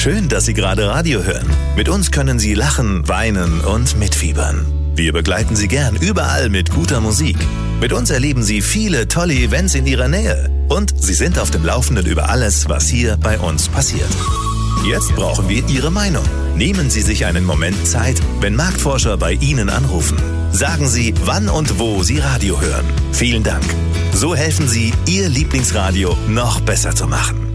Schön, dass Sie gerade Radio hören. Mit uns können Sie lachen, weinen und mitfiebern. Wir begleiten Sie gern überall mit guter Musik. Mit uns erleben Sie viele tolle Events in Ihrer Nähe. Und Sie sind auf dem Laufenden über alles, was hier bei uns passiert. Jetzt brauchen wir Ihre Meinung. Nehmen Sie sich einen Moment Zeit, wenn Marktforscher bei Ihnen anrufen. Sagen Sie, wann und wo Sie Radio hören. Vielen Dank. So helfen Sie, Ihr Lieblingsradio noch besser zu machen.